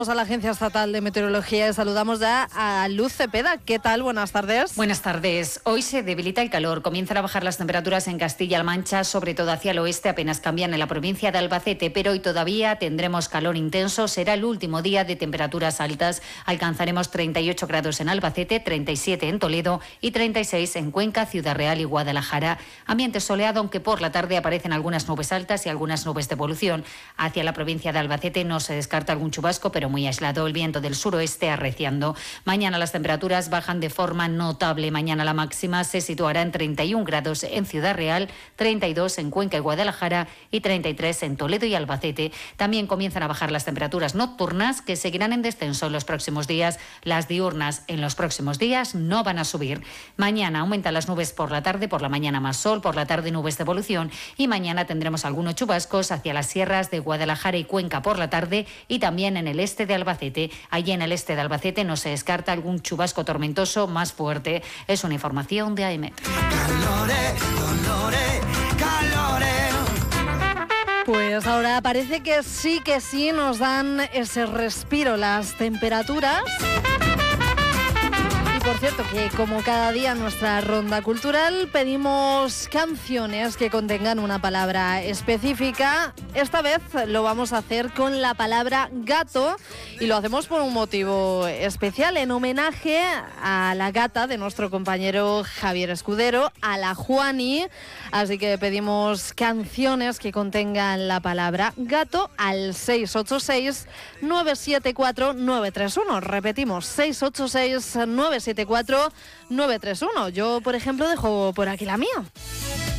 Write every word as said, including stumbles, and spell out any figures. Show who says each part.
Speaker 1: A la Agencia Estatal de Meteorología y saludamos ya a Luz Cepeda. ¿Qué tal? Buenas tardes.
Speaker 2: Buenas tardes. Hoy se debilita el calor. Comienzan a bajar las temperaturas en Castilla-La Mancha, sobre todo hacia el oeste, apenas cambian en la provincia de Albacete, pero hoy todavía tendremos calor intenso. Será el último día de temperaturas altas. Alcanzaremos treinta y ocho grados en Albacete, treinta y siete en Toledo y treinta y seis en Cuenca, Ciudad Real y Guadalajara. Ambiente soleado, aunque por la tarde aparecen algunas nubes altas y algunas nubes de evolución. Hacia la provincia de Albacete no se descarta algún chubasco, pero muy aislado, el viento del suroeste arreciando. Mañana las temperaturas bajan de forma notable. Mañana la máxima se situará en treinta y un grados en Ciudad Real, treinta y dos en Cuenca y Guadalajara y treinta y tres en Toledo y Albacete. También comienzan a bajar las temperaturas nocturnas, que seguirán en descenso en los próximos días. Las diurnas en los próximos días no van a subir. Mañana aumentan las nubes por la tarde, por la mañana más sol, por la tarde nubes de evolución, y mañana tendremos algunos chubascos hacia las sierras de Guadalajara y Cuenca por la tarde y también en el este de Albacete. Allí en el este de Albacete no se descarta algún chubasco tormentoso más fuerte. Es una información de AEMET.
Speaker 3: Calore, calore, calore.
Speaker 1: Pues ahora parece que sí, que sí nos dan ese respiro las temperaturas. Por cierto, que como cada día en nuestra ronda cultural pedimos canciones que contengan una palabra específica. Esta vez lo vamos a hacer con la palabra gato y lo hacemos por un motivo especial, en homenaje a la gata de nuestro compañero Javier Escudero, a la Juani. Así que pedimos canciones que contengan la palabra gato al seis ocho seis, nueve siete cuatro, nueve tres uno. Repetimos, seis ocho seis, nueve siete cuatro, nueve tres uno. Yo, por ejemplo, dejo por aquí la mía.